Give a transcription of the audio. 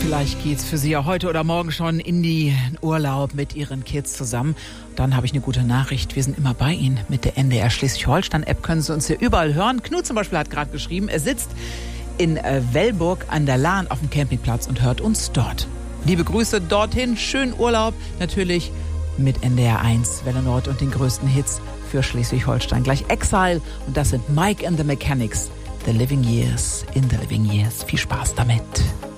Vielleicht geht's für Sie ja heute oder morgen schon in den Urlaub mit Ihren Kids zusammen. Dann habe ich eine gute Nachricht. Wir sind immer bei Ihnen mit der NDR Schleswig-Holstein-App. Können Sie uns hier überall hören. Knut zum Beispiel hat gerade geschrieben, er sitzt in Wellburg an der Lahn auf dem Campingplatz und hört uns dort. Liebe Grüße dorthin, schönen Urlaub. Natürlich mit NDR 1, Welle Nord und den größten Hits für Schleswig-Holstein. Gleich Exile und das sind Mike and the Mechanics. The Living Years in the Living Years. Viel Spaß damit.